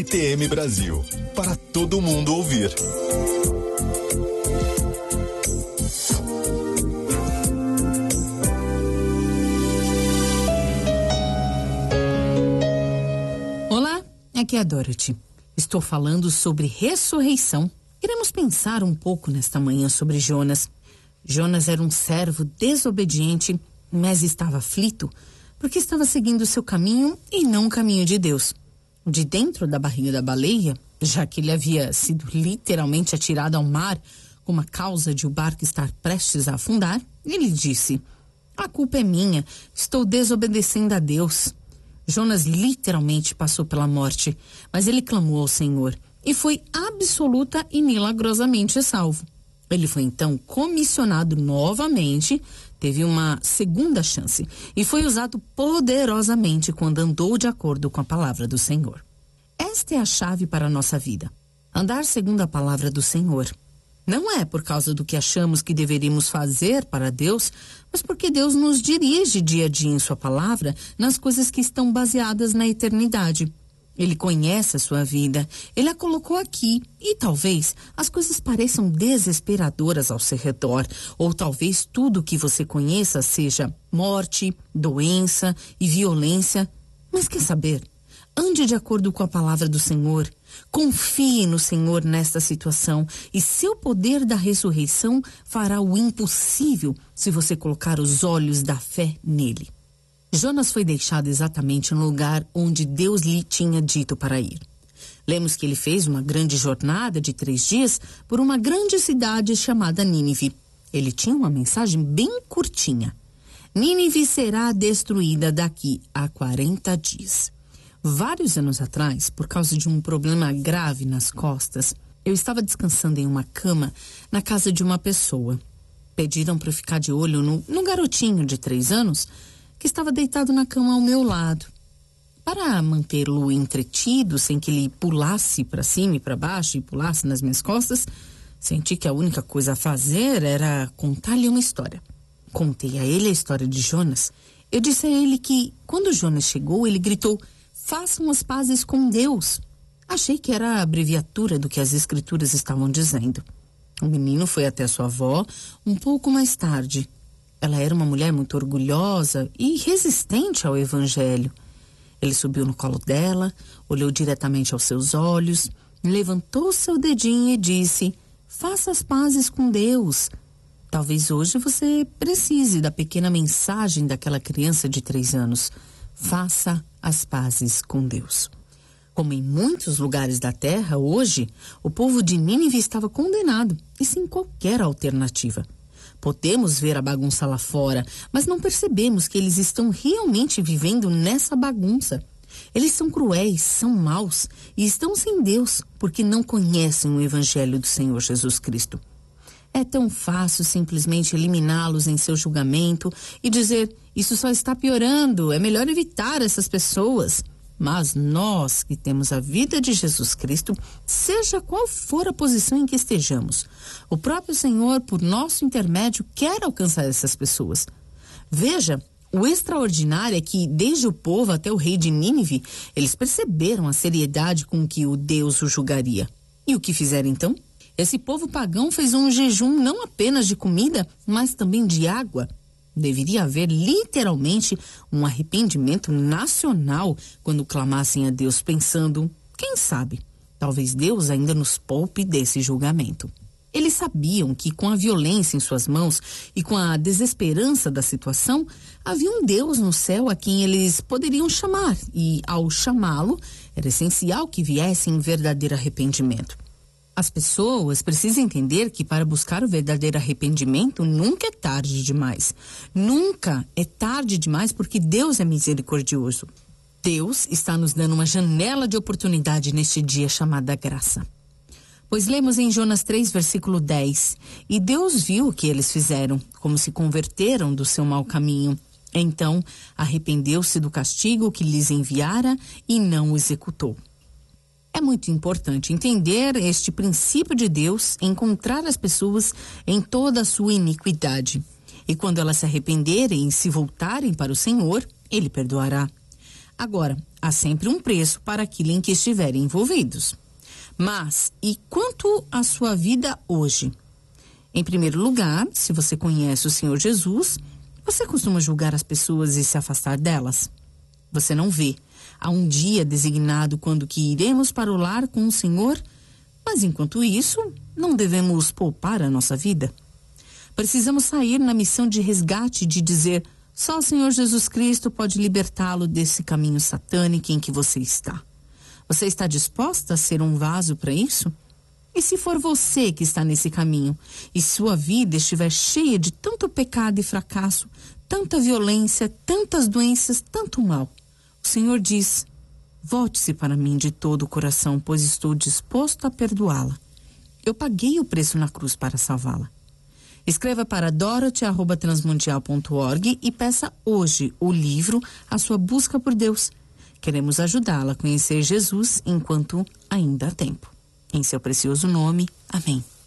TM Brasil, para todo mundo ouvir. Olá, aqui é a Dorothy. Estou falando sobre ressurreição. Queremos pensar um pouco nesta manhã sobre Jonas. Jonas era um servo desobediente, mas estava aflito porque estava seguindo o seu caminho e não o caminho de Deus. De dentro da barriga da baleia, já que ele havia sido literalmente atirado ao mar com uma causa de o barco estar prestes a afundar, ele disse: "A culpa é minha, estou desobedecendo a Deus." Jonas literalmente passou pela morte, mas ele clamou ao Senhor e foi absoluta e milagrosamente salvo. Ele foi então comissionado novamente, teve uma segunda chance e foi usado poderosamente quando andou de acordo com a palavra do Senhor. Esta é a chave para a nossa vida. Andar segundo a palavra do Senhor. Não é por causa do que achamos que deveríamos fazer para Deus, mas porque Deus nos dirige dia a dia em sua palavra nas coisas que estão baseadas na eternidade. Ele conhece a sua vida, ele a colocou aqui e talvez as coisas pareçam desesperadoras ao seu redor, ou talvez tudo que você conheça seja morte, doença e violência. Mas quer saber? Ande de acordo com a palavra do Senhor, confie no Senhor nesta situação e seu poder da ressurreição fará o impossível se você colocar os olhos da fé nele. Jonas foi deixado exatamente no lugar onde Deus lhe tinha dito para ir. Lemos que ele fez uma grande jornada de 3 dias por uma grande cidade chamada Nínive. Ele tinha uma mensagem bem curtinha. Nínive será destruída daqui a 40 dias. Vários anos atrás, por causa de um problema grave nas costas, eu estava descansando em uma cama na casa de uma pessoa. Pediram para eu ficar de olho no garotinho de 3 anos que estava deitado na cama ao meu lado. Para mantê-lo entretido, sem que ele pulasse para cima e para baixo e pulasse nas minhas costas, senti que a única coisa a fazer era contar-lhe uma história. Contei a ele a história de Jonas. Eu disse a ele que, quando Jonas chegou, ele gritou: "Façam as pazes com Deus." Achei que era a abreviatura do que as escrituras estavam dizendo. O menino foi até sua avó um pouco mais tarde. Ela era uma mulher muito orgulhosa e resistente ao evangelho. Ele subiu no colo dela, olhou diretamente aos seus olhos, levantou seu dedinho e disse: "Faça as pazes com Deus." Talvez hoje você precise da pequena mensagem daquela criança de 3 anos. Faça as pazes com Deus. Como em muitos lugares da terra, hoje, o povo de Nínive estava condenado e sem qualquer alternativa. Podemos ver a bagunça lá fora, mas não percebemos que eles estão realmente vivendo nessa bagunça. Eles são cruéis, são maus e estão sem Deus porque não conhecem o evangelho do Senhor Jesus Cristo. É tão fácil simplesmente eliminá-los em seu julgamento e dizer: "Isso só está piorando, é melhor evitar essas pessoas." Mas nós que temos a vida de Jesus Cristo, seja qual for a posição em que estejamos, o próprio Senhor, por nosso intermédio, quer alcançar essas pessoas. Veja, o extraordinário é que, desde o povo até o rei de Nínive, eles perceberam a seriedade com que o Deus o julgaria. E o que fizeram então? Esse povo pagão fez um jejum não apenas de comida, mas também de água. Deveria haver literalmente um arrependimento nacional quando clamassem a Deus pensando: quem sabe, talvez Deus ainda nos poupe desse julgamento. Eles sabiam que com a violência em suas mãos e com a desesperança da situação, havia um Deus no céu a quem eles poderiam chamar e, ao chamá-lo, era essencial que viesse em verdadeiro arrependimento. As pessoas precisam entender que para buscar o verdadeiro arrependimento nunca é tarde demais. Nunca é tarde demais porque Deus é misericordioso. Deus está nos dando uma janela de oportunidade neste dia chamada graça. Pois lemos em Jonas 3, versículo 10, "E Deus viu o que eles fizeram, como se converteram do seu mau caminho. Então arrependeu-se do castigo que lhes enviara e não o executou." É muito importante entender este princípio de Deus, encontrar as pessoas em toda a sua iniquidade. E quando elas se arrependerem e se voltarem para o Senhor, Ele perdoará. Agora, há sempre um preço para aquilo em que estiverem envolvidos. Mas, e quanto à sua vida hoje? Em primeiro lugar, se você conhece o Senhor Jesus, você costuma julgar as pessoas e se afastar delas? Você não vê. Há um dia designado quando que iremos para o lar com o Senhor, mas enquanto isso, não devemos poupar a nossa vida. Precisamos sair na missão de resgate de dizer: só o Senhor Jesus Cristo pode libertá-lo desse caminho satânico em que você está. Você está disposta a ser um vaso para isso? E se for você que está nesse caminho e sua vida estiver cheia de tanto pecado e fracasso, tanta violência, tantas doenças, tanto mal, o Senhor diz: volte-se para mim de todo o coração, pois estou disposto a perdoá-la. Eu paguei o preço na cruz para salvá-la. Escreva para dorothy@transmundial.org e peça hoje o livro A Sua Busca por Deus. Queremos ajudá-la a conhecer Jesus enquanto ainda há tempo. Em seu precioso nome, amém.